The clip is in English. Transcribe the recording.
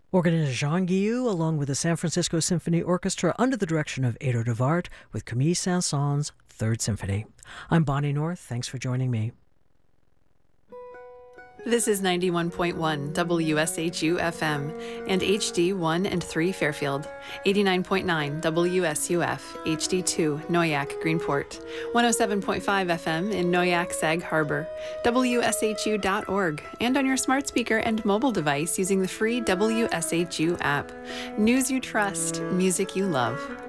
Organist Jean Guillou, along with the San Francisco Symphony Orchestra under the direction of Edo de Wart with Camille Saint-Saëns' Third Symphony. I'm Bonnie North. Thanks for joining me. This is 91.1 WSHU FM and HD 1 and 3 Fairfield, 89.9 WSUF, HD 2 Noyak Greenport, 107.5 FM in Noyak Sag Harbor, WSHU.org, and on your smart speaker and mobile device using the free WSHU app. News you trust, music you love.